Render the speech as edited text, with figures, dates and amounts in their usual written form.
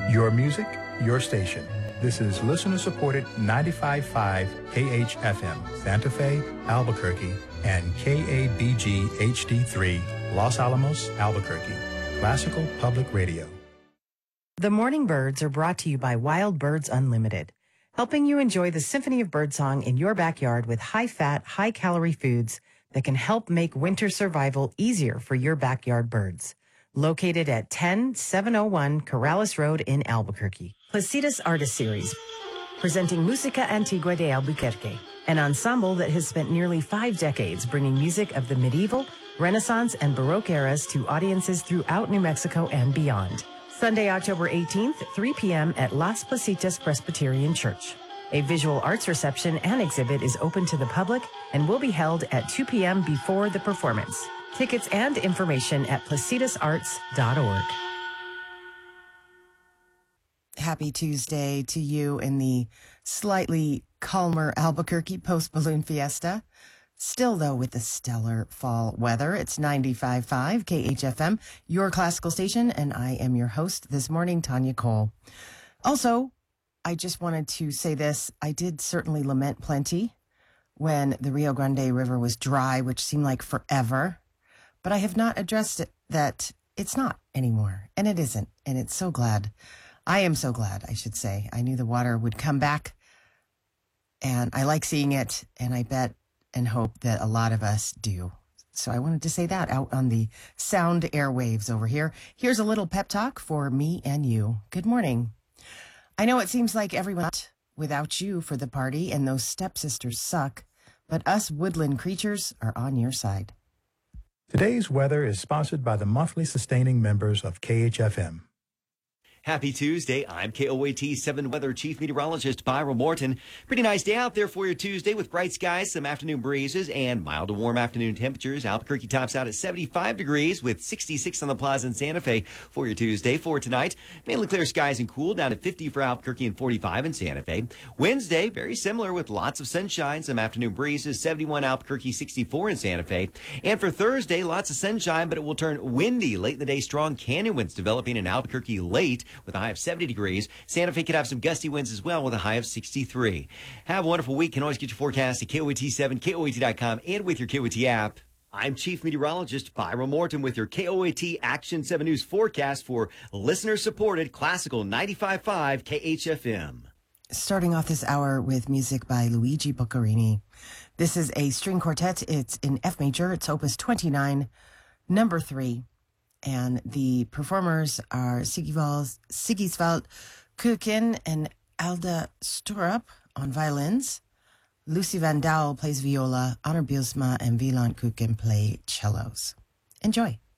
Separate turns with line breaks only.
Your music, your station. This is listener-supported 95.5 KHFM, Santa Fe, Albuquerque, and KABG HD3, Los Alamos, Albuquerque. Classical Public Radio.
The Morning Birds are brought to you by Wild Birds Unlimited, helping you enjoy the symphony of birdsong in your backyard with high-fat, high-calorie foods that can help make winter survival easier for your backyard birds. Located at 10701 Corrales Road in Albuquerque. Placitas Artist Series, presenting Música Antigua de Albuquerque, an ensemble that has spent nearly 5 decades bringing music of the medieval, Renaissance, and Baroque eras to audiences throughout New Mexico and beyond. Sunday, October 18th, 3 p.m. at Las Placitas Presbyterian Church. A visual arts reception and exhibit is open to the public and will be held at 2 p.m. before the performance. Tickets and information at placitasarts.org.
Happy Tuesday to you in the slightly calmer Albuquerque post-balloon fiesta. Still, though, with the stellar fall weather. It's 95.5 KHFM, your classical station, and I am your host this morning, Tanya Cole. Also, I just wanted to say this. I did certainly lament plenty when the Rio Grande River was dry, which seemed like forever. But I have not addressed it, that it's not anymore, and it isn't, and it's so glad. I am so glad, I should say. I knew the water would come back, and I like seeing it, and I bet and hope that a lot of us do. So I wanted to say that out on the sound airwaves over here. Here's a little pep talk for me and you. Good morning. I know it seems like everyone without you for the party, and those stepsisters suck, but us woodland creatures are on your side.
Today's weather is sponsored by the monthly sustaining members of KHFM.
Happy Tuesday. I'm KOAT 7 Weather Chief Meteorologist Byron Morton. Pretty nice day out there for your Tuesday with bright skies, some afternoon breezes, and mild to warm afternoon temperatures. Albuquerque tops out at 75 degrees with 66 on the Plaza in Santa Fe for your Tuesday. For tonight, mainly clear skies and cool, down to 50 for Albuquerque and 45 in Santa Fe. Wednesday, very similar with lots of sunshine, some afternoon breezes, 71 Albuquerque, 64 in Santa Fe. And for Thursday, lots of sunshine, but it will turn windy late in the day. Strong canyon winds developing in Albuquerque late, with a high of 70 degrees. Santa Fe could have some gusty winds as well with a high of 63. Have a wonderful week. You can always get your forecast at KOAT7, KOAT.com, and with your KOAT app. I'm Chief Meteorologist Byron Morton with your KOAT Action 7 News forecast for listener-supported Classical 95.5 KHFM.
Starting off this hour with music by Luigi Boccherini. This is a string quartet. It's in F major. It's Opus 29, number 3. And the performers are Sigisvald Kukin and Alda Storup on violins. Lucy Van Dowell plays viola. Honor Bielsma and Wieland Kukin play cellos. Enjoy.